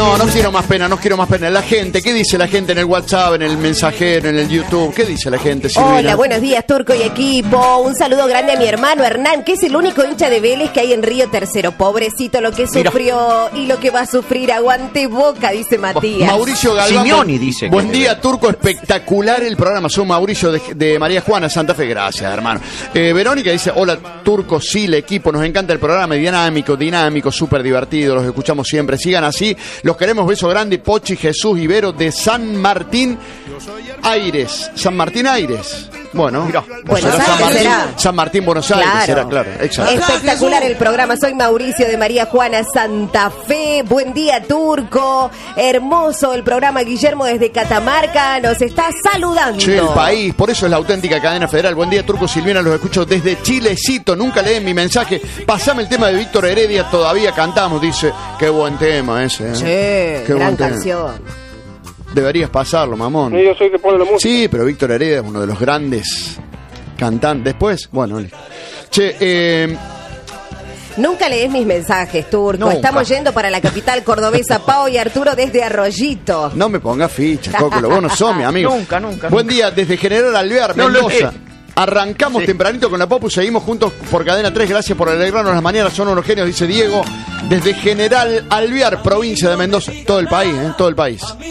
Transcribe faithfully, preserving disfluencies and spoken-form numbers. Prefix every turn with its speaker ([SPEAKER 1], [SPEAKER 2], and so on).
[SPEAKER 1] No, no quiero más pena, no quiero más pena. La gente, ¿qué dice la gente en el WhatsApp, en el mensajero, en el YouTube? ¿Qué dice la gente, Silvina?
[SPEAKER 2] Hola, buenos días, Turco y equipo. Un saludo grande a mi hermano Hernán, que es el único hincha de Vélez que hay en Río Tercero. Pobrecito lo que sufrió Mira. y lo que va a sufrir. Aguante Boca, dice Matías.
[SPEAKER 1] Mauricio Galván.
[SPEAKER 3] Simeoni dice.
[SPEAKER 1] Buen día, Turco. Espectacular el programa. Soy Mauricio de, de María Juana, Santa Fe. Gracias, hermano. Eh, Verónica dice, hola, Turco, sí, el equipo. Nos encanta el programa. Dinámico, dinámico, súper divertido. Los escuchamos siempre. Sigan así. Los queremos. Beso grande. Pochi, Jesús, Ibero de San Martín Aires. San Martín Aires. Bueno,
[SPEAKER 2] Buenos Aires
[SPEAKER 1] San Martín,
[SPEAKER 2] será.
[SPEAKER 1] San Martín, Buenos Aires,
[SPEAKER 2] Claro.
[SPEAKER 1] será, claro. Exacto.
[SPEAKER 2] Espectacular el programa. Soy Mauricio de María Juana, Santa Fe. Buen día, Turco. Hermoso el programa. Guillermo desde Catamarca nos está saludando.
[SPEAKER 1] Che, el país, por eso es la auténtica cadena federal. Buen día, Turco, Silvina, los escucho desde Chilecito. Nunca leen mi mensaje. Pasame el tema de Víctor Heredia, todavía cantamos, dice. Qué buen tema ese. ¿eh?
[SPEAKER 2] Che,
[SPEAKER 1] Qué
[SPEAKER 2] gran
[SPEAKER 1] buen tema.
[SPEAKER 2] canción.
[SPEAKER 1] Deberías pasarlo, mamón.
[SPEAKER 4] Sí, yo soy el que pone la música.
[SPEAKER 1] Sí, pero Víctor Heredia es uno de los grandes cantantes. Después, bueno, listo. Che, eh...
[SPEAKER 2] Nunca lees mis mensajes, Turco.
[SPEAKER 1] Nunca.
[SPEAKER 2] Estamos yendo para la capital cordobesa. Pau y Arturo desde Arroyito.
[SPEAKER 1] No me pongas fichas, Cóculo. Vos no sos mi amigo.
[SPEAKER 3] Nunca, nunca,
[SPEAKER 1] Buen
[SPEAKER 3] nunca.
[SPEAKER 1] día desde General Alvear,
[SPEAKER 3] No lo
[SPEAKER 1] Mendoza.
[SPEAKER 3] lee.
[SPEAKER 1] Arrancamos
[SPEAKER 3] Sí.
[SPEAKER 1] tempranito con la Popu, seguimos juntos por Cadena tres. Gracias por alegrarnos las mañanas, son unos genios, dice Diego. Desde General Alvear, provincia de Mendoza. Todo el país, ¿eh? Todo el país.